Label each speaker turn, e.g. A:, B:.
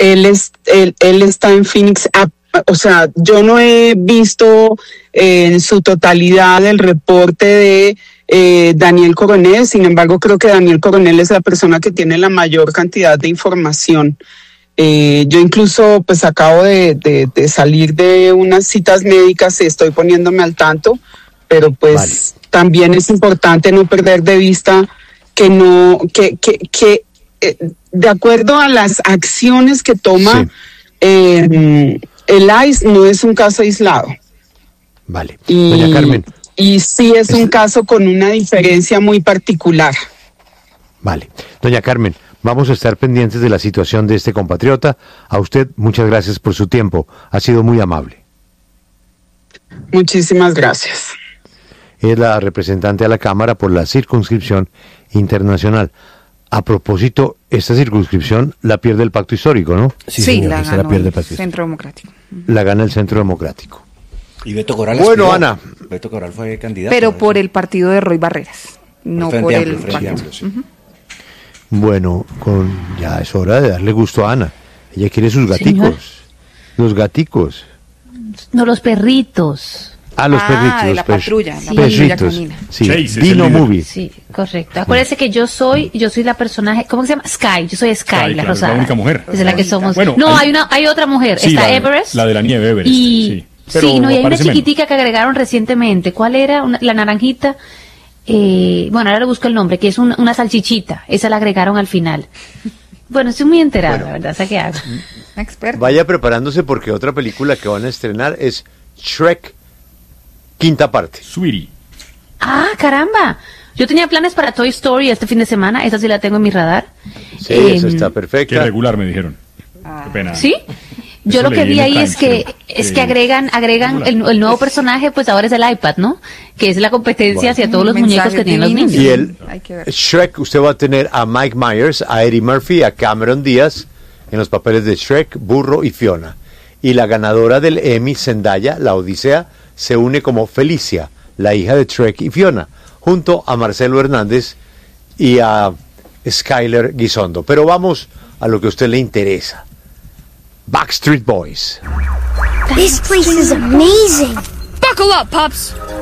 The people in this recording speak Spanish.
A: él está en Phoenix. O sea, yo no he visto en su totalidad el reporte de Daniel Coronel. Sin embargo, creo que Daniel Coronel es la persona que tiene la mayor cantidad de información. Yo incluso pues acabo de salir de unas citas médicas y estoy poniéndome al tanto, pero pues también es importante no perder de vista que de acuerdo a las acciones que toma el ICE, no es un caso aislado.
B: Vale. Doña Carmen.
A: Y sí es un caso con una diferencia muy particular.
B: Vale. Doña Carmen, vamos a estar pendientes de la situación de este compatriota. A usted, muchas gracias por su tiempo. Ha sido muy amable.
A: Muchísimas gracias.
B: Es la representante a la Cámara por la circunscripción internacional. A propósito, esta circunscripción la pierde el Pacto Histórico, ¿no?
C: Sí, señor,
D: la
C: pierde
D: ganó el Centro Democrático.
B: La gana el Centro Democrático.
C: Y Beto Corral
B: Bueno, Ana.
C: Beto Corral fue candidato.
D: Pero por el partido de Roy Barreras, no por el
C: Frente Amplio, sí.
B: Bueno, ya es hora de darle gusto a Ana. Ella quiere sus gaticos.
E: Señor.
B: Los gaticos.
E: No, los perritos.
B: Los perritos.
D: De
B: los
D: la patrulla,
E: Sí.
D: la patrulla
B: perritos.
D: canina.
B: Sí,
F: Chase es
B: Dino
F: el líder.
B: Movie.
E: Sí, correcto. Acuérdese que yo soy la personaje, ¿cómo se llama? Sky, yo soy Sky,
F: Sky,
E: la
F: claro,
E: rosada.
F: la única mujer.
E: Esa es la que somos.
F: Bueno,
E: no, hay otra mujer,
F: Sí,
E: está
F: la de-
E: Everest.
F: La de la nieve, Everest.
E: Y
F: Pero
E: sí, no, y hay una
F: aparece menos.
E: chiquitica que agregaron recientemente. ¿Cuál era? La naranjita. Bueno, ahora le busco el nombre, que es una salchichita. Esa la agregaron al final. Bueno, estoy muy enterada, la verdad, ¿sabes qué hago?
D: Experta.
B: Vaya preparándose porque otra película que van a estrenar es Shrek, quinta parte.
F: Sweetie.
E: Ah, caramba. Yo tenía planes para Toy Story este fin de semana, esa sí la tengo en mi radar.
B: Sí, esa está
F: Qué
B: perfecta.
F: regular, me dijeron. Qué pena.
E: ¿Sí? Yo
F: Eso
E: lo que
F: leí
E: vi
F: en el
E: ahí
F: Times,
E: es
F: creo.
E: que agregan el nuevo personaje, pues ahora es el iPad, ¿no? Que es la competencia hacia todos los
D: Mensajes
E: muñecos que tienen los
D: divinos.
E: niños.
B: Y
D: Hay que ver.
B: Shrek, usted va a tener a Mike Myers, a Eddie Murphy, a Cameron Díaz en los papeles de Shrek, Burro y Fiona. Y la ganadora del Emmy, Zendaya, la Odisea, se une como Felicia, la hija de Shrek y Fiona, junto a Marcelo Hernández y a Skyler Guisondo. Pero vamos a lo que a usted le interesa. Backstreet Boys.
G: This place is amazing.
H: Buckle up, pups.